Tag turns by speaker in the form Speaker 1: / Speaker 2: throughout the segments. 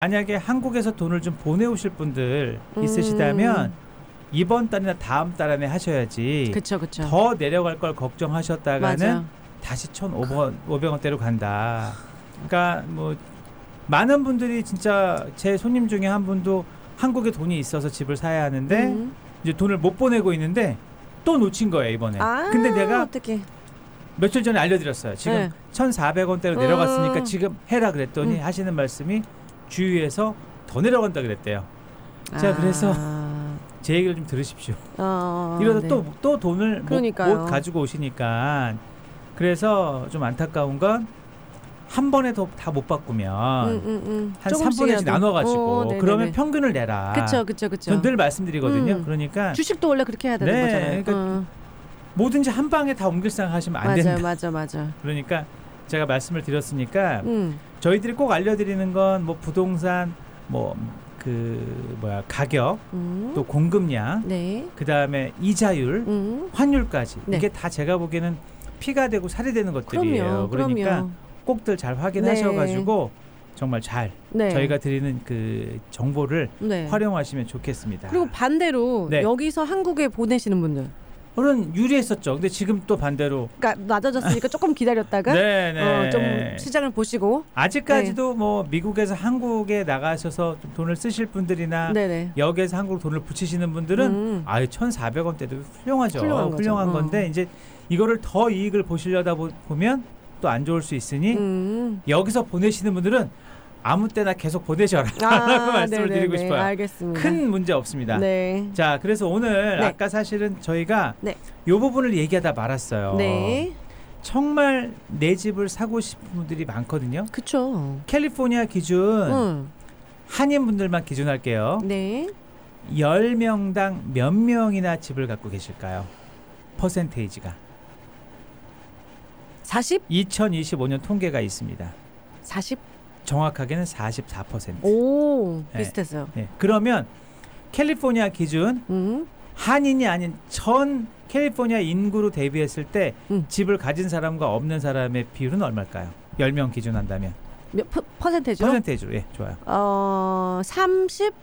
Speaker 1: 만약에 한국에서 돈을 좀 보내오실 분들 있으시다면 이번 달이나 다음 달 안에 하셔야지.
Speaker 2: 그쵸.
Speaker 1: 더 내려갈 걸 걱정하셨다가는
Speaker 2: 맞아.
Speaker 1: 다시 1,500원대로 간다. 그러니까 뭐 많은 분들이 진짜 제 손님 중에 한 분도 한국에 돈이 있어서 집을 사야 하는데 이제 돈을 못 보내고 있는데 또 놓친 거예요 이번에. 근데 내가
Speaker 2: 어떡해.
Speaker 1: 며칠 전에 알려드렸어요. 지금
Speaker 2: 네.
Speaker 1: 1,400원대로 내려갔으니까 지금 해라 그랬더니 하시는 말씀이 주위에서 더 내려간다 그랬대요. 자, 그래서 제 얘기를 좀 들으십시오. 이러다
Speaker 2: 네.
Speaker 1: 또 돈을 못 가지고 오시니까. 그래서 좀 안타까운 건 한 번에 다 못 바꾸면 한 3분의 1씩 나눠가지고 그러면 평균을 내라.
Speaker 2: 그쵸.
Speaker 1: 전 늘 말씀드리거든요. 그러니까
Speaker 2: 주식도 원래 그렇게 해야 되는 거잖아요.
Speaker 1: 그러니까 뭐든지 한 방에 다 옮길 생각하시면 안 된다.
Speaker 2: 맞아.
Speaker 1: 그러니까 제가 말씀을 드렸으니까 저희들이 꼭 알려드리는 건 뭐 부동산 가격 또 공급량 그 다음에 이자율 환율까지 이게 다 제가 보기에는 피가 되고 살이 되는 것들이에요. 그러니까 꼭들 잘 확인하셔가지고 정말 잘 저희가 드리는 그 정보를 활용하시면 좋겠습니다.
Speaker 2: 그리고 반대로 여기서 한국에 보내시는 분들
Speaker 1: 저는 유리했었죠. 근데 지금 또 반대로
Speaker 2: 그러니까 낮아졌으니까 조금 기다렸다가 좀 시장을 보시고
Speaker 1: 아직까지도 뭐 미국에서 한국에 나가셔서 좀 돈을 쓰실 분들이나 여기에서 한국으로 돈을 붙이시는 분들은 1,400원대도 훌륭하죠. 훌륭한 건데 이제 이거를 더 이익을 보시려다 보면 또 안 좋을 수 있으니 여기서 보내시는 분들은 아무 때나 계속 보내셔라 라고 말씀을 드리고 싶어요.
Speaker 2: 알겠습니다.
Speaker 1: 큰 문제 없습니다. 자, 그래서 오늘 아까 사실은 저희가 이 부분을 얘기하다 말았어요. 정말 내 집을 사고 싶은 분들이 많거든요.
Speaker 2: 그쵸.
Speaker 1: 캘리포니아 기준 한인분들만 기준할게요. 10명당 몇 명이나 집을 갖고 계실까요? 퍼센테이지가
Speaker 2: 40?
Speaker 1: 2025년 통계가 있습니다.
Speaker 2: 40?
Speaker 1: 정확하게는 44%.
Speaker 2: 오, 비슷했어요.
Speaker 1: 그러면 캘리포니아 기준 한인이 아닌 전 캘리포니아 인구로 대비했을 때 집을 가진 사람과 없는 사람의 비율은 얼마일까요? 10명 기준 한다면.
Speaker 2: 몇 퍼센테이지로?
Speaker 1: 퍼센테이지로. 좋아요.
Speaker 2: 30?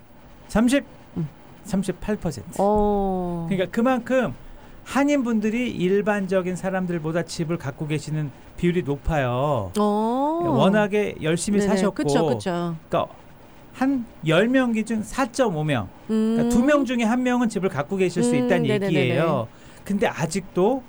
Speaker 1: 38%. 그러니까 그만큼 한인분들이 일반적인 사람들보다 집을 갖고 계시는 비율이 높아요. 워낙에 열심히 사셨고.
Speaker 2: 그쵸.
Speaker 1: 그러니까 한 10명 기준 4.5명. 그러니까 2명 중에 1명은 집을 갖고 계실 수 있다는 얘기예요. 근데 아직도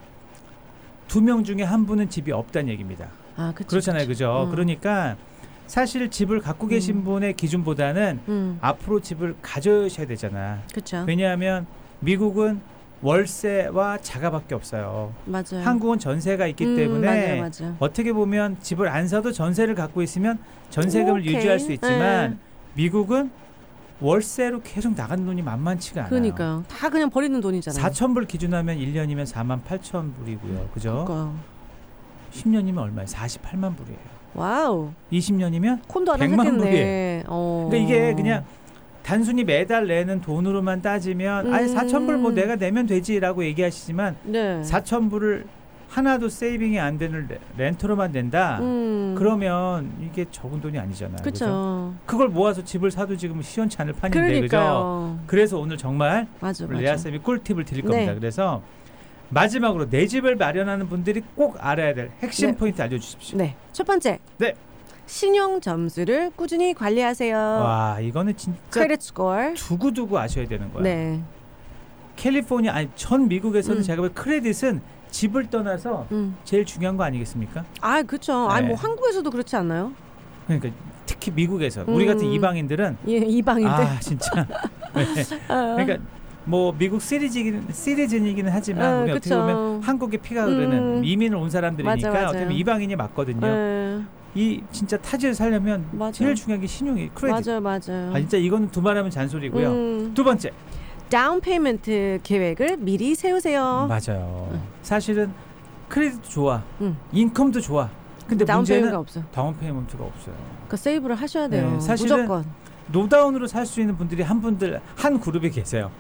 Speaker 1: 2명 중에 1분은 집이 없다는 얘기입니다. 그렇잖아요. 그죠? 그러니까 사실 집을 갖고 계신 분의 기준보다는 앞으로 집을 가져셔야 되잖아.
Speaker 2: 그쵸.
Speaker 1: 왜냐하면 미국은 월세와 자가밖에 없어요.
Speaker 2: 맞아요.
Speaker 1: 한국은 전세가 있기 때문에
Speaker 2: 맞아.
Speaker 1: 어떻게 보면 집을 안 사도 전세를 갖고 있으면 전세금을 유지할 수 있지만 미국은 월세로 계속 나가는 돈이 만만치가 않아요.
Speaker 2: 그러니까요. 다 그냥 버리는 돈이잖아요.
Speaker 1: 4,000불 기준하면 1년이면 48,000불이고요. 그죠?
Speaker 2: 그러니까.
Speaker 1: 10년이면 얼마예요? 48만 불이에요.
Speaker 2: 와우.
Speaker 1: 20년이면
Speaker 2: 콘도 하나
Speaker 1: 100만
Speaker 2: 샀겠네.
Speaker 1: 불이에요. 그러니까 이게 그냥 단순히 매달 내는 돈으로만 따지면 4,000불 뭐 내가 내면 되지라고 얘기하시지만 4,000불을 하나도 세이빙이 안 되는 렌트로만 낸다. 그러면 이게 적은 돈이 아니잖아요. 그렇죠? 그걸 모아서 집을 사도 지금 시원치 않을 판인데. 그죠? 그래서 오늘 정말 레아쌤이 꿀팁을 드릴 겁니다. 그래서 마지막으로 내 집을 마련하는 분들이 꼭 알아야 될 핵심 포인트 알려주십시오.
Speaker 2: 첫 번째. 신용 점수를 꾸준히 관리하세요.
Speaker 1: 와, 이거는 진짜
Speaker 2: 크레딧 스코어
Speaker 1: 두고두고 아셔야 되는 거야. 캘리포니아 전 미국에서는 제가 볼 크레딧은 집을 떠나서 제일 중요한 거 아니겠습니까?
Speaker 2: 그렇죠. 뭐 한국에서도 그렇지 않나요?
Speaker 1: 그러니까 특히 미국에서 우리 같은 이방인들은
Speaker 2: 이방인들
Speaker 1: 진짜 그러니까 뭐 미국 시리즌이기는 하지만 우리 어떻게 보면 한국에 피가 흐르는 이민을 온 사람들이니까 어떻게 보면 이방인이 맞거든요. 이 진짜 타지를 살려면 제일 중요한 게 신용이 크레딧.
Speaker 2: 맞아.
Speaker 1: 진짜 이거는 두말하면 잔소리고요. 두 번째.
Speaker 2: 다운 페이먼트 계획을 미리 세우세요.
Speaker 1: 맞아요. 사실은 크레딧도 좋아. 인컴도 좋아. 근데 문제는 다운 페이먼트가 없어요.
Speaker 2: 그 세이브를 하셔야 돼요.
Speaker 1: 사실은
Speaker 2: 무조건.
Speaker 1: 노다운으로 살 수 있는 분들이 한 그룹에 계세요.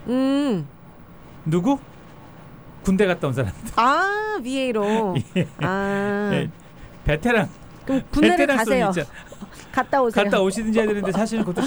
Speaker 1: 누구? 군대 갔다 온 사람들.
Speaker 2: VA로.
Speaker 1: 베테랑.
Speaker 2: 그럼 군대를 가세요. 갔다 오세요.
Speaker 1: 갔다 오시든지 해야 되는데 사실은 그것도